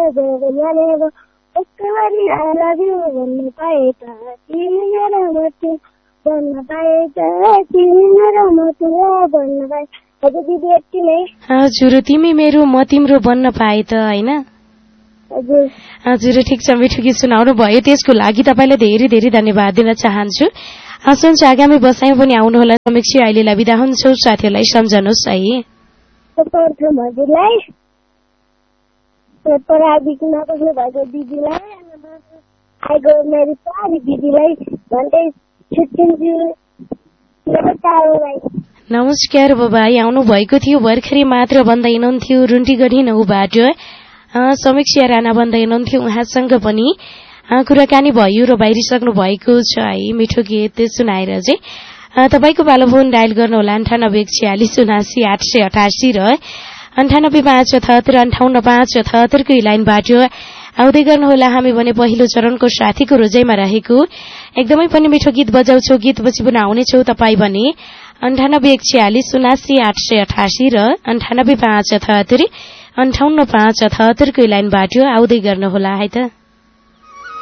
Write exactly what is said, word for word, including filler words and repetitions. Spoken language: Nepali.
जब एकबारी I love you भन्न पाए त तिमी मेरो म तिम्रो भन्न पाए त तिमी मेरो म तिम्रो भन्न पाए। हजुर दिदी यति नै। हजुर तिमी मेरो म तिम्रो बन्न पाए त हैन? हजुर हजुर ठिक छ, मिठो गीत सुनाउनु भयो, त्यसको लागि तपाईँलाई धेरै धेरै धन्यवाद दिन चाहन्छु। आशंस आगामी बसाइमा पनि आउनुहोला समीक्षा। अहिलेलाई बिदा हुन्छौ, साथीहरूलाई सम्झनुहोस् है। सर्वप्रथम हजुरलाई, पराबिक नबस्नु भएको दिदीलाई, आइगो मेरो सारी दिदीलाई भन्दै छुट्टिन्छु। नमस्कार बाबाई, आउनु भएको थियो भर्खरै मात्र भन्दै हुनुहुन्थ्यो रुन्टीगढी नौबाट समीक्षा राणा भन्दै हुनुहुन्थ्यो। उहाँसँग पनि कुराकानी भयो र बाहिरिसक्नु भएको छ है मिठो गीत सुनाएर चाहिँ। तपाईँको पालो फोन डायल गर्नुहोला अन्ठानब्बे एक छ्यालिस उनासी आठ सय अठासी र अन्ठानब्बे पाँच अठहत्तर अन्ठाउन्न पाँच अठहत्तरको लाइनबाट आउँदै गर्नुहोला। हामी भने पहिलो चरणको साथीको रोजाइमा रहेको एकदमै पनि मिठो गीत बजाउँछौ, गीतपछि पुनः आउनेछौ। तपाईँ भने अन्ठानब्बे एक छ्यालिस उनासी आठ सय अठासी र अन्ठानब्बे पाँच अठहत्तर अन्ठाउन्न पाँच अठहत्तरको लाइनबाट आउँदै गर्नुहोला है त।